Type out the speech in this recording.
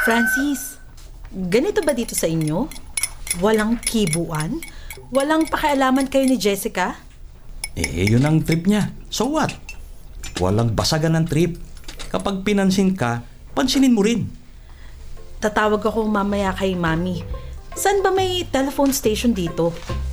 Francis, ganito ba dito sa inyo? Walang kibuan? Walang pakialaman kayo ni Jessica? Yun ang trip niya. So what? Walang basagan ng trip. Kapag pinansin ka, pansinin mo rin. Tatawag ako mamaya kay Mami. Saan ba may telephone station dito?